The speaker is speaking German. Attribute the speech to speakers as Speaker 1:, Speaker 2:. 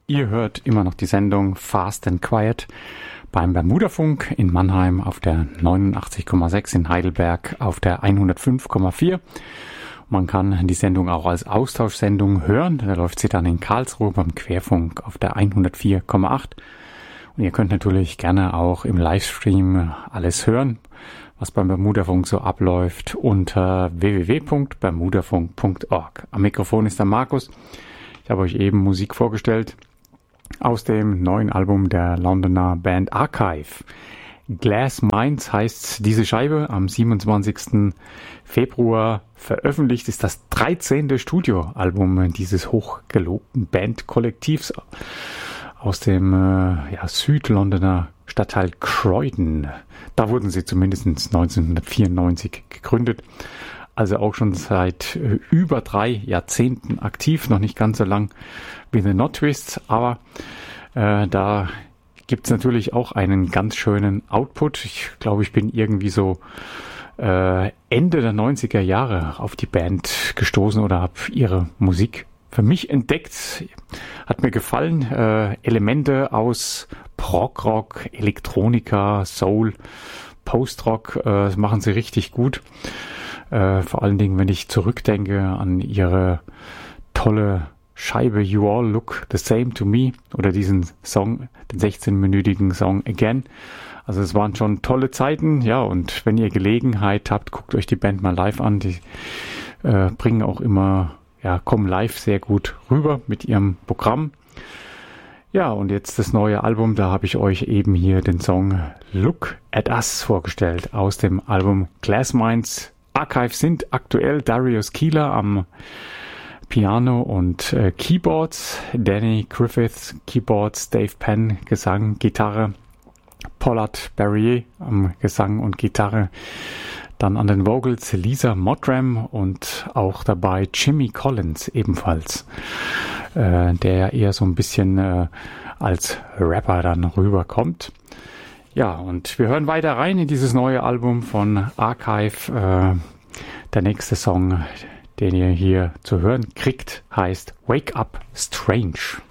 Speaker 1: Ihr hört immer noch die Sendung Fast and Quiet beim Bermudafunk in Mannheim auf der 89,6, in Heidelberg auf der 105,4. Man kann die Sendung auch als Austauschsendung hören. Da läuft sie dann in Karlsruhe beim Querfunk auf der 104,8. Und ihr könnt natürlich gerne auch im Livestream alles hören, was beim Bermudafunk so abläuft, unter www.bermudafunk.org. Am Mikrofon ist der Markus. Ich habe euch eben Musik vorgestellt aus dem neuen Album der Londoner Band Archive. Glass Minds heißt diese Scheibe, am 27. Februar veröffentlicht, ist das 13. Studioalbum dieses hochgelobten Bandkollektivs aus dem Südlondoner Stadtteil Croydon. Da wurden sie zumindest 1994 gegründet, also auch schon seit über 3 Jahrzehnten aktiv, noch nicht ganz so lang wie The Knot Twists, aber da gibt's natürlich auch einen ganz schönen Output. Ich glaube, ich bin irgendwie so Ende der 90er Jahre auf die Band gestoßen oder habe ihre Musik für mich entdeckt. Hat mir gefallen. Elemente aus Prog-Rock, Elektronika, Soul, Post-Rock, das machen sie richtig gut. Vor allen Dingen, wenn ich zurückdenke an ihre tolle Scheibe You All Look the Same to Me oder diesen Song, den 16-minütigen Song Again. Also es waren schon tolle Zeiten, ja, und wenn ihr Gelegenheit habt, guckt euch die Band mal live an. Die bringen auch immer, kommen live sehr gut rüber mit ihrem Programm. Ja, und jetzt das neue Album, da habe ich euch eben hier den Song Look at Us vorgestellt aus dem Album Glass Minds. Archive sind aktuell Darius Keeler am Piano und Keyboards, Danny Griffiths Keyboards, Dave Penn Gesang, Gitarre, Pollard Barrier am Gesang und Gitarre, dann an den Vocals Lisa Mottram und auch dabei Jimmy Collins ebenfalls, der ja eher so ein bisschen als Rapper dann rüberkommt. Ja, und wir hören weiter rein in dieses neue Album von Archive. Der nächste Song, den ihr hier zu hören kriegt, heißt Wake Up Strange.